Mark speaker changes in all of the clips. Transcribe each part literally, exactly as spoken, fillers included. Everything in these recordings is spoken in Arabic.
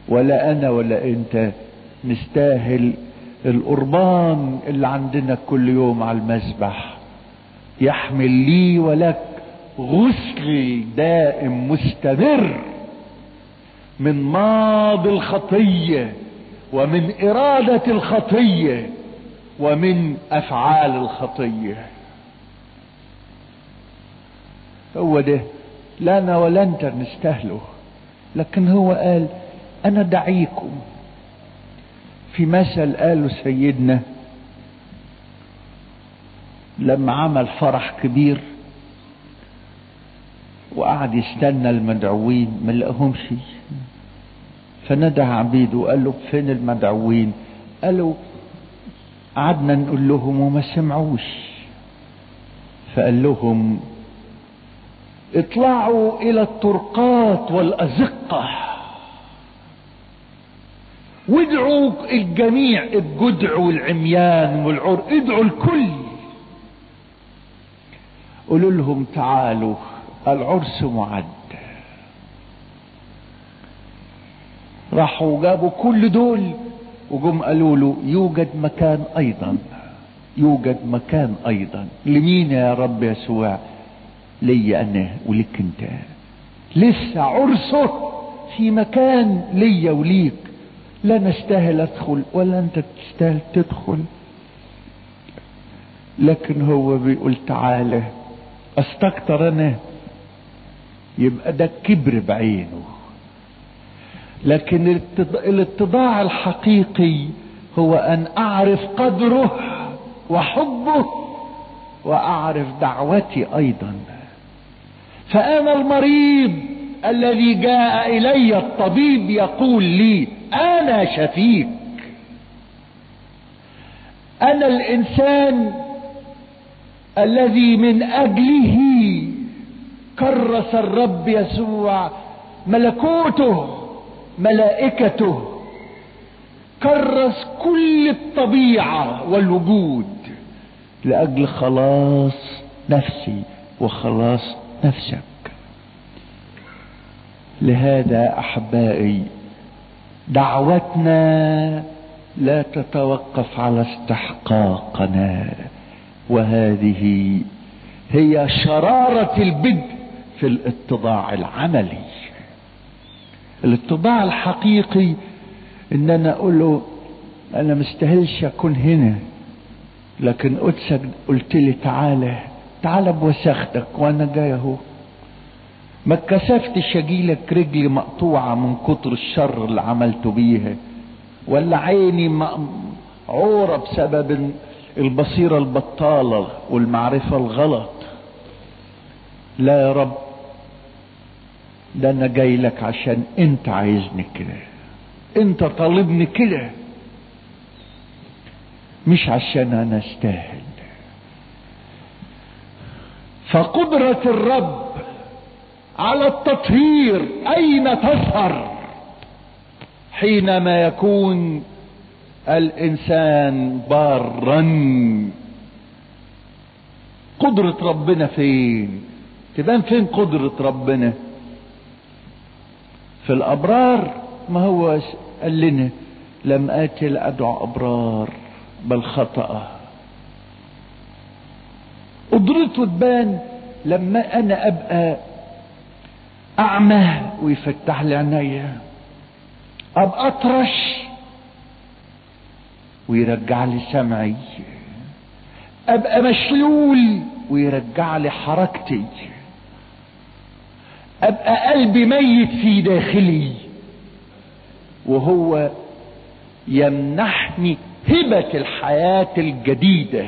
Speaker 1: ولا انا ولا انت نستاهل القربان اللي عندنا كل يوم على المذبح. يحمل لي ولك غسل دائم مستمر من ماضي الخطية ومن إرادة الخطية ومن أفعال الخطية. هو ده لا أنا ولا أنت نستاهله، لكن هو قال أنا دعيكم. في مثل قاله سيدنا لما عمل فرح كبير وقعد يستنى المدعوين ما لقاهمش، فندى عبيده وقال له فين المدعوين؟ قالوا قعدنا نقول لهم وما سمعوش. فقال لهم اطلعوا الى الطرقات والازقة وادعوا الجميع، الجدع والعميان والعور، ادعوا الكل. قولوا لهم تعالوا العرس معد. راحوا جابوا كل دول وجم قالوا له يوجد مكان ايضا، يوجد مكان ايضا. لمين يا رب يسوع؟ لي انا وليك انت. لسه عرسه في مكان ليا وليك، لا نستاهل ادخل ولا انت تستاهل تدخل، لكن هو بيقول تعالى. استكتر انا يبقى ده كبر بعينه، لكن الاتضاع الحقيقي هو ان اعرف قدره وحبه واعرف دعوتي ايضا. فانا المريض الذي جاء الي الطبيب يقول لي انا شفيك. انا الانسان الذي من اجله كرس الرب يسوع ملكوته ملائكته، كرس كل الطبيعة والوجود لأجل خلاص نفسي وخلاص نفسك. لهذا أحبائي دعوتنا لا تتوقف على استحقاقنا، وهذه هي شرارة البدء في الاتضاع العملي. الاتضاع الحقيقي ان انا اقول له انا مستاهلش اكون هنا، لكن قدسك قلت لي تعالى تعالى بوساختك وانا جاي اهو. ما اتكسفتش اجيلك رجلي مقطوعة من كتر الشر اللي عملته بيها، ولا عيني عورة بسبب البصيرة البطالة والمعرفة الغلط. لا يا رب، ده انا جاي لك عشان انت عايزني كده، انت طالبني كده، مش عشان انا استاهل. فقدرة الرب على التطهير اين تظهر؟ حينما يكون الانسان بارا. قدرة ربنا فين؟ تبان فين قدرة ربنا؟ في الابرار. ما هو قال لنا لم اتي لادعو ابرار بل خطأ. قدرته تبان لما انا ابقى اعمى ويفتح لي عينيا، ابقى اطرش ويرجع لي سمعي، ابقى مشلول ويرجع لي حركتي، ابقى قلبي ميت في داخلي وهو يمنحني هبة الحياة الجديدة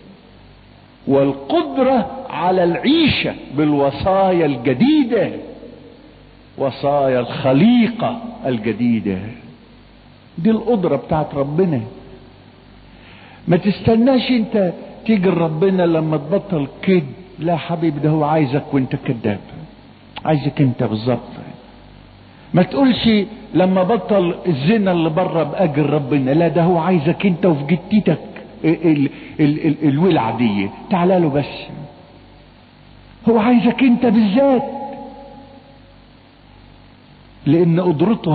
Speaker 1: والقدرة على العيشة بالوصايا الجديدة، وصايا الخليقة الجديدة. دي القدرة بتاعت ربنا. ما تستناش انت تيجي ربنا لما تبطل كده. لا حبيبي، ده هو عايزك وانت كذاب، عايزك انت بالظبط. ما تقولش لما بطل الزنا اللي بره باجر ربنا، لا ده هو عايزك انت وفي جدتك ال ال ال الولعه دي، تعالى له بس. هو عايزك انت بالذات، لان قدرته